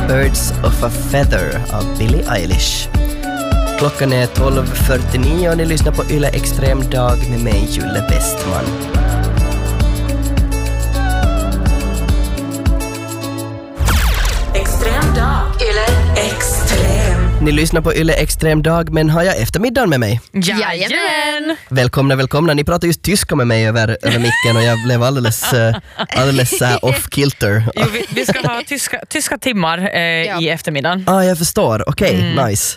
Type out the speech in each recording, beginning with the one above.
Birds of a Feather av Billie Eilish. Klockan är 12.49 och ni lyssnar på Yle Extrem Dag med mig, Julle Westman. Extrem Dag. Yle Extrem. Ni lyssnar på Yle Extrem Dag, men har jag eftermiddagen med mig? Jajamän! Välkomna. Ni pratar just tyska med mig över micken och jag blev alldeles off-kilter. Jo, vi ska ha tyska timmar i eftermiddagen. Jag förstår. Okej, nice.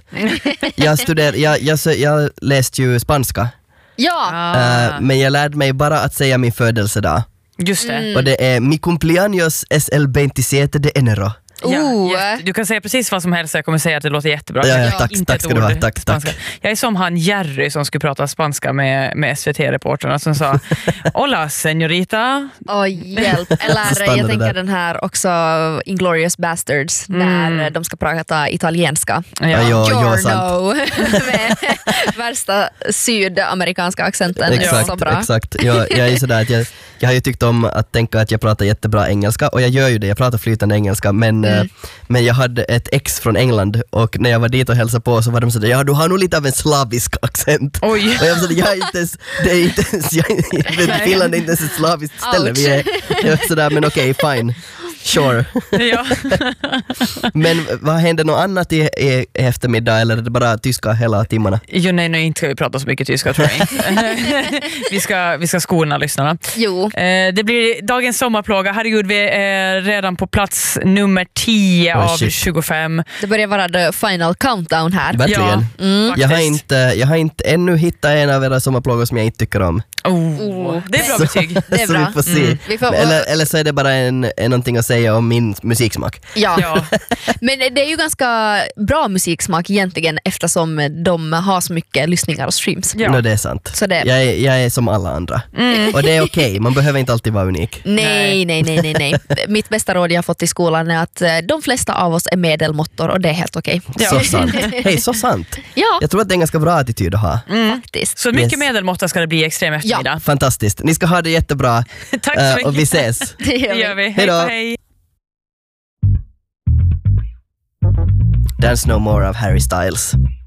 Jag läste ju spanska. Ja. Men jag lärde mig bara att säga min födelsedag. Just det. Och det är mi cumpleaños es el 27 de enero. Du kan säga precis vad som helst. Jag kommer säga att det låter jättebra. Ja, tack ska du ha. Tack. Jag är som han Jerry som skulle prata spanska med SVT-reporterna som sa Hola, señorita. Hjälp. Eller jag tänker den här också Inglourious Bastards när de ska prata italienska. Giorno. Med värsta sydamerikanska accenten. Exakt. Jag är sådär att jag har ju tyckt om att tänka att jag pratar jättebra engelska och jag gör ju det, jag pratar flytande engelska men jag hade ett ex från England och när jag var dit och hälsade på så var de sådär, ja du har nog lite av en slavisk accent. Oj. Och jag var sådär, Finland är inte ens ett slaviskt ställe. Jag var sådär, men okej, fine. Sure. Ja. Men vad händer något annat i eftermiddag eller är det bara tyska hela timmarna? Jo, nej, inte ska vi prata så mycket tyska tror jag inte. vi ska skona lyssnarna. Jo. Det blir dagens sommarplåga. Herregud, vi är redan på plats nummer 10 av 25. Det börjar vara the final countdown här. Verkligen. Ja, jag har inte ännu hittat en av era sommarplågor som jag inte tycker om. Det är bra betyg. Det är så bra. vi får se. Eller så är det bara någonting att säga om min musiksmak. Ja. Men det är ju ganska bra musiksmak egentligen eftersom de har så mycket lyssningar och streams. Ja. Det är sant. Så det... jag är som alla andra. Och det är okej. Man behöver inte alltid vara unik. Nej. Mitt bästa råd jag har fått i skolan är att de flesta av oss är medelmåttor och det är helt okej. Ja. Så sant. Hej, så sant. Ja. Jag tror att det är en ganska bra attityd att ha. Faktiskt. Så mycket medelmåtta ska det bli extrem eftermiddag. Ja. Fantastiskt. Ni ska ha det jättebra. Tack så mycket. Och vi ses. Det gör vi. Hej. Dance No More av Harry Styles.